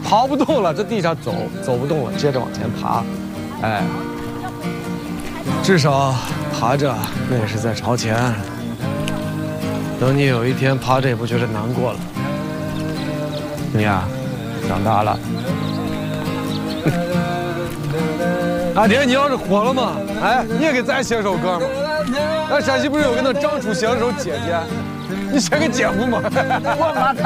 跑不动了，这地上走不动了，接着往前爬，哎，至少爬着那也是在朝前。等你有一天爬着也不觉得难过了，你呀，长大了。阿爹，你要是火了嘛，哎，你也给咱写首歌嘛。咱陕西不是有个那张楚写了首《姐姐》，你写个姐夫嘛。 我妈